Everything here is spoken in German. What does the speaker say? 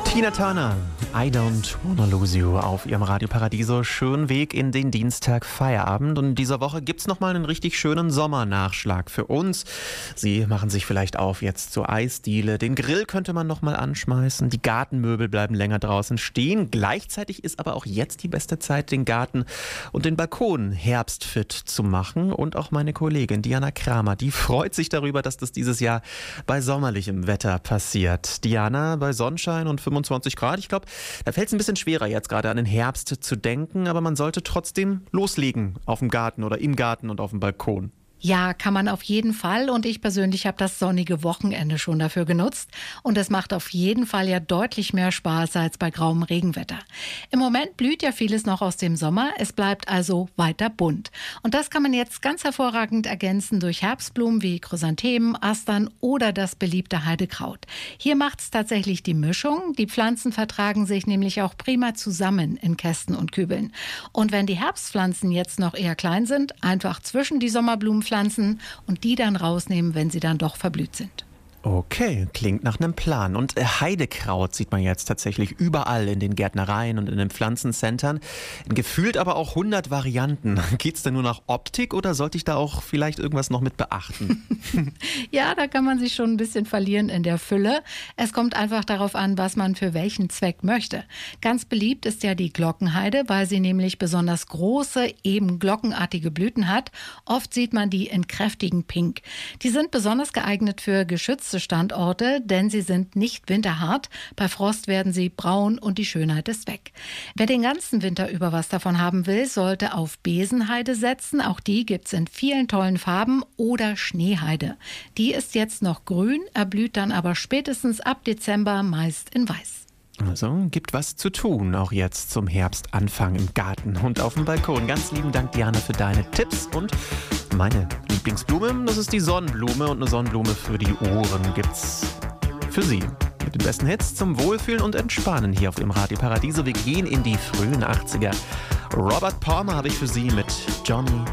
Tina Turner, I Don't Wanna Lose You auf ihrem Radio Paradiso. Schönen Weg in den Dienstag Feierabend. Und in dieser Woche gibt's nochmal einen richtig schönen Sommernachschlag für uns. Sie machen sich vielleicht auf jetzt zur Eisdiele. Den Grill könnte man nochmal anschmeißen. Die Gartenmöbel bleiben länger draußen stehen. Gleichzeitig ist aber auch jetzt die beste Zeit, den Garten und den Balkon herbstfit zu machen. Und auch meine Kollegin Diana Kramer, die freut sich darüber, dass das dieses Jahr bei sommerlichem Wetter passiert. Diana, bei Sonnenschein und 25 Grad, ich glaube, da fällt es ein bisschen schwerer, jetzt gerade an den Herbst zu denken, aber man sollte trotzdem loslegen auf dem Garten oder im Garten und auf dem Balkon. Ja, kann man auf jeden Fall, und ich persönlich habe das sonnige Wochenende schon dafür genutzt, und es macht auf jeden Fall ja deutlich mehr Spaß als bei grauem Regenwetter. Im Moment blüht ja vieles noch aus dem Sommer, es bleibt also weiter bunt. Und das kann man jetzt ganz hervorragend ergänzen durch Herbstblumen wie Chrysanthemen, Astern oder das beliebte Heidekraut. Hier macht es tatsächlich die Mischung. Die Pflanzen vertragen sich nämlich auch prima zusammen in Kästen und Kübeln. Und wenn die Herbstpflanzen jetzt noch eher klein sind, einfach zwischen die Sommerblumen pflanzen und die dann rausnehmen, wenn sie dann doch verblüht sind. Okay, klingt nach einem Plan. Und Heidekraut sieht man jetzt tatsächlich überall in den Gärtnereien und in den Pflanzencentern. Gefühlt aber auch 100 Varianten. Geht's denn nur nach Optik oder sollte ich da auch vielleicht irgendwas noch mit beachten? Ja, da kann man sich schon ein bisschen verlieren in der Fülle. Es kommt einfach darauf an, was man für welchen Zweck möchte. Ganz beliebt ist ja die Glockenheide, weil sie nämlich besonders große, eben glockenartige Blüten hat. Oft sieht man die in kräftigem Pink. Die sind besonders geeignet für geschützte Standorte, denn sie sind nicht winterhart. Bei Frost werden sie braun und die Schönheit ist weg. Wer den ganzen Winter über was davon haben will, sollte auf Besenheide setzen. Auch die gibt's in vielen tollen Farben, oder Schneeheide. Die ist jetzt noch grün, erblüht dann aber spätestens ab Dezember meist in weiß. Also gibt was zu tun, auch jetzt zum Herbstanfang im Garten und auf dem Balkon. Ganz lieben Dank, Diana, für deine Tipps. Und meine Lieblingsblume, das ist die Sonnenblume. Und eine Sonnenblume für die Ohren gibt's für Sie. Mit den besten Hits zum Wohlfühlen und Entspannen hier auf dem Radio Paradiso. Wir gehen in die frühen 80er. Robert Palmer habe ich für Sie mit Johnny